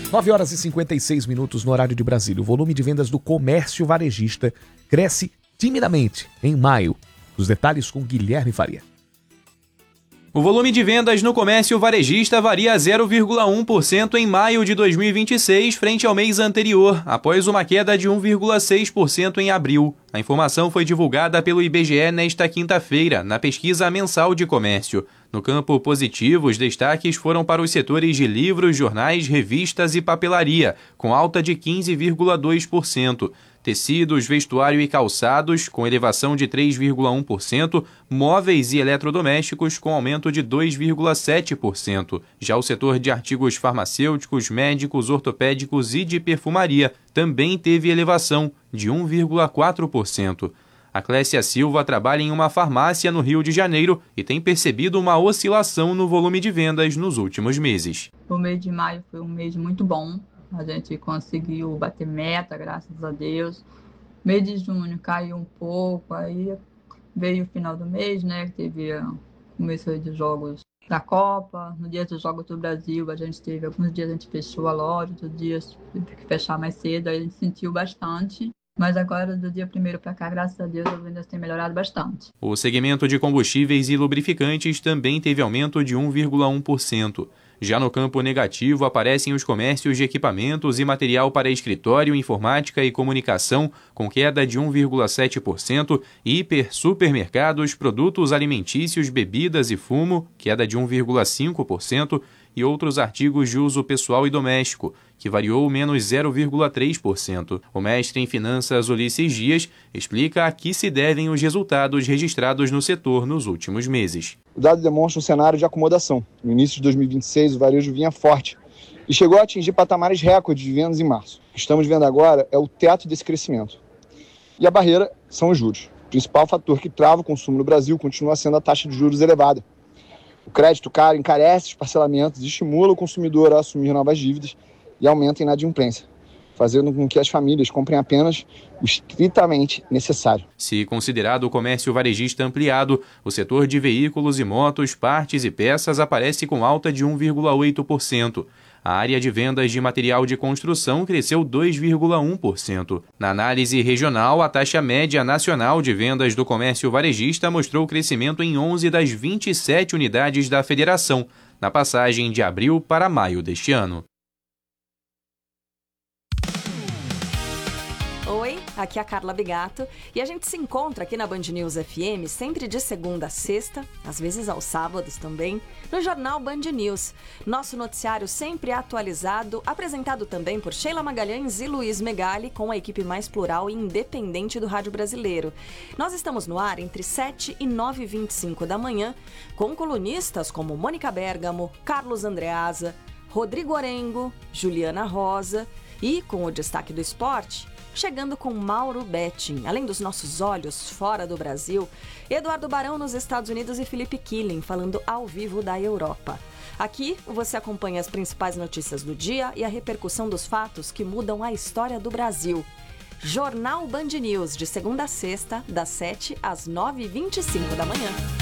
9 horas e 56 minutos no horário de Brasília. O volume de vendas do comércio varejista cresce timidamente em maio. Os detalhes com Guilherme Faria. O volume de vendas no comércio varejista varia 0,1% em maio de 2026 frente ao mês anterior, após uma queda de 1,6% em abril. A informação foi divulgada pelo IBGE nesta quinta-feira, na pesquisa mensal de comércio. No campo positivo, os destaques foram para os setores de livros, jornais, revistas e papelaria, com alta de 15,2%. Tecidos, vestuário e calçados, com elevação de 3,1%, móveis e eletrodomésticos, com aumento de 2,7%. Já o setor de artigos farmacêuticos, médicos, ortopédicos e de perfumaria também teve elevação de 1,4%. A Clécia Silva trabalha em uma farmácia no Rio de Janeiro e tem percebido uma oscilação no volume de vendas nos últimos meses. O mês de maio foi um mês muito bom. A gente conseguiu bater meta, graças a Deus. Mês de junho caiu um pouco, aí veio o final do mês, né? Teve o começo de jogos da Copa. No dia dos Jogos do Brasil, a gente teve alguns dias a gente fechou a loja, outros dias teve que fechar mais cedo, aí a gente sentiu bastante. Mas agora, do dia 1º para cá, graças a Deus, as vendas têm melhorado bastante. O segmento de combustíveis e lubrificantes também teve aumento de 1,1%. Já no campo negativo, aparecem os comércios de equipamentos e material para escritório, informática e comunicação, com queda de 1,7%, supermercados, produtos alimentícios, bebidas e fumo, queda de 1,5%, e outros artigos de uso pessoal e doméstico, que variou menos 0,3%. O mestre em finanças Ulisses Dias explica a que se devem os resultados registrados no setor nos últimos meses. O dado demonstra um cenário de acomodação. No início de 2026, o varejo vinha forte e chegou a atingir patamares recordes de vendas em março. O que estamos vendo agora é o teto desse crescimento. E a barreira são os juros. O principal fator que trava o consumo no Brasil continua sendo a taxa de juros elevada. O crédito caro encarece os parcelamentos, estimula o consumidor a assumir novas dívidas e aumenta a inadimplência, fazendo com que as famílias comprem apenas o estritamente necessário. Se considerado o comércio varejista ampliado, o setor de veículos e motos, partes e peças aparece com alta de 1,8%. A área de vendas de material de construção cresceu 2,1%. Na análise regional, a taxa média nacional de vendas do comércio varejista mostrou crescimento em 11 das 27 unidades da federação, na passagem de abril para maio deste ano. Oi, aqui é a Carla Bigato e a gente se encontra aqui na Band News FM sempre de segunda a sexta, às vezes aos sábados também, no jornal Band News. Nosso noticiário sempre atualizado, apresentado também por Sheila Magalhães e Luiz Megali, com a equipe mais plural e independente do rádio brasileiro. Nós estamos no ar entre 7 e 9h25 da manhã, com colunistas como Mônica Bergamo, Carlos Andreasa, Rodrigo Orengo, Juliana Rosa e, com o destaque do esporte, chegando com Mauro Betting, além dos nossos olhos fora do Brasil, Eduardo Barão nos Estados Unidos e Felipe Killing falando ao vivo da Europa. Aqui você acompanha as principais notícias do dia e a repercussão dos fatos que mudam a história do Brasil. Jornal Band News, de segunda a sexta, das 7 às 9h25 da manhã.